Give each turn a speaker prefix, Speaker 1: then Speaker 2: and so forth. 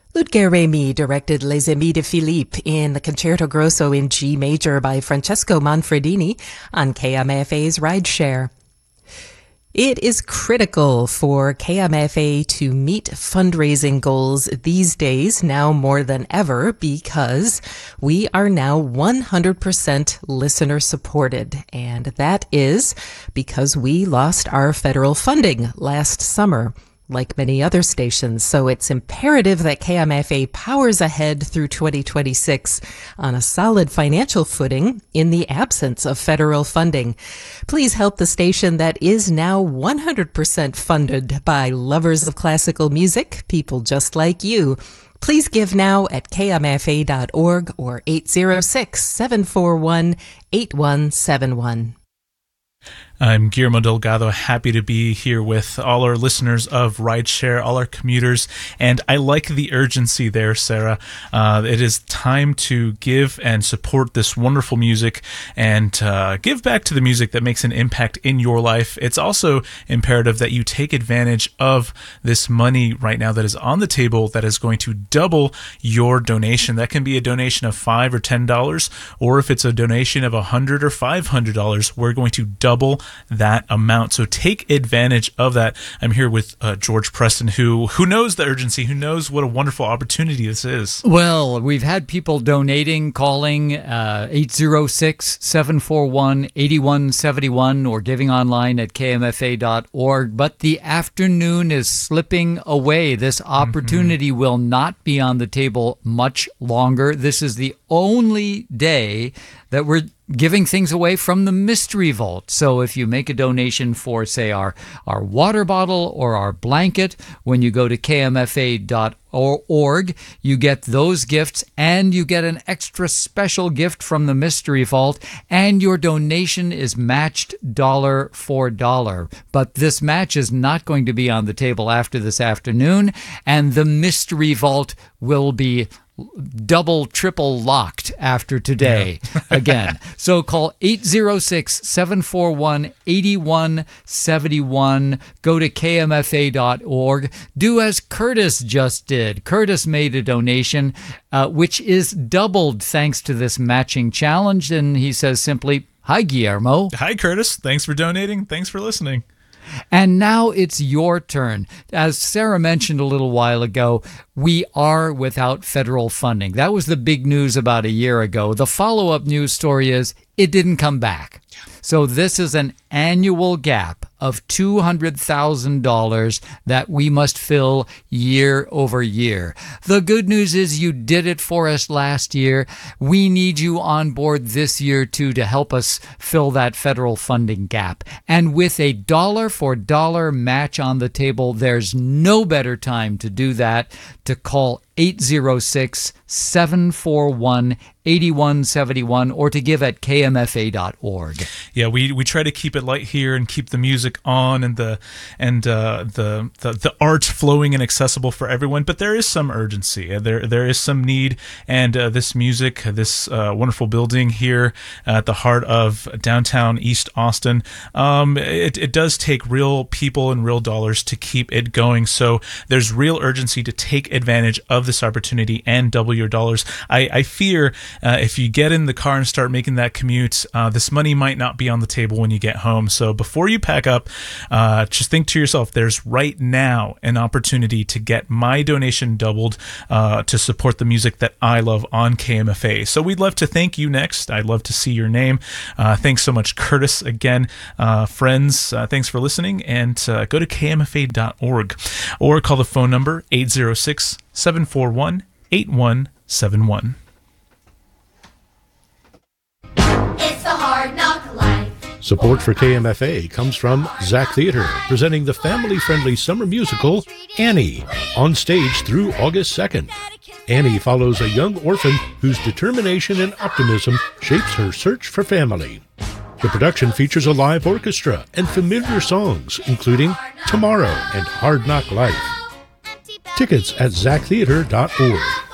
Speaker 1: Ludger Remy directed Les Amis de Philippe in the Concerto Grosso in G major by Francesco Manfredini on KMFA's Rideshare. It is critical for KMFA to meet fundraising goals these days, now more than ever, because we are now 100% listener supported. And that is because we lost our federal funding last summer, like many other stations. So it's imperative that KMFA powers ahead through 2026 on a solid financial footing in the absence of federal funding. Please help the station that is now 100% funded by lovers of classical music, people just like you. Please give now at kmfa.org or 806-741-8171.
Speaker 2: I'm Guillermo Delgado, happy to be here with all our listeners of Rideshare, all our commuters, and I like the urgency there, Sarah. It is time to give and support this wonderful music and give back to the music that makes an impact in your life. It's also imperative that you take advantage of this money right now that is on the table that is going to double your donation. That can be a donation of $5 or $10, or if it's a donation of $100 or $500, we're going to double that amount. So take advantage of that. I'm here with George Preston, who knows the urgency, who knows what a wonderful opportunity this is.
Speaker 3: Well, we've had people donating, calling 806-741-8171 or giving online at kmfa.org, but the afternoon is slipping away. This opportunity will not be on the table much longer. This is the only day that we're giving things away from the Mystery Vault. So if you make a donation for, say, our water bottle or our blanket, when you go to kmfa.org, you get those gifts and you get an extra special gift from the Mystery Vault, and your donation is matched dollar for dollar. But this match is not going to be on the table after this afternoon, and the Mystery Vault will be double, triple locked after today again. So call 806-741-8171. Go to kmfa.org. Do as Curtis just did. Curtis made a donation, which is doubled thanks to this matching challenge. And he says simply, "Hi, Guillermo."
Speaker 2: Hi, Curtis. Thanks for donating. Thanks for listening.
Speaker 3: And now it's your turn. As Sarah mentioned a little while ago, we are without federal funding. That was the big news about a year ago. The follow-up news story is it didn't come back. So this is an annual gap of $200,000 that we must fill year over year. The good news is you did it for us last year. We need you on board this year too to help us fill that federal funding gap. And with a dollar for dollar match on the table, there's no better time to do that. To call 806-741-8171 or to give at kmfa.org.
Speaker 2: Yeah, we try to keep it light here and keep the music on and the art flowing and accessible for everyone, but there is some urgency. There is some need, and this music, this wonderful building here at the heart of downtown East Austin, it does take real people and real dollars to keep it going. So there's real urgency to take advantage of this opportunity and double your dollars. I fear if you get in the car and start making that commute, this money might not be on the table when you get home. So before you pack up, just think to yourself, there's right now an opportunity to get my donation doubled to support the music that I love on KMFA. So we'd love to thank you next. I'd love to see your name. Thanks so much, Curtis. Again, friends, thanks for listening, and go to kmfa.org or call the phone number 806-741-8171.
Speaker 4: It's the Hard Knock Life.
Speaker 5: Support for KMFA comes from Zach Theater, presenting the family-friendly summer musical Annie, on stage through August 2nd. Annie follows a young orphan whose determination and optimism shapes her search for family. The production features a live orchestra and familiar songs, including Tomorrow and Hard Knock Life. Tickets at zachtheater.org.